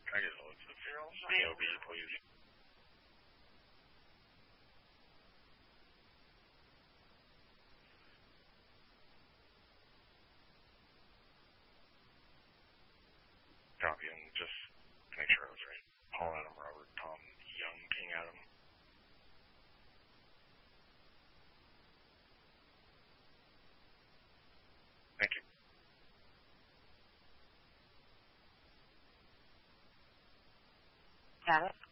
알겠어. B please. Copy, and just make sure I was right. Paul Adam Robert Tom Young King Adam. Thank you. Got it.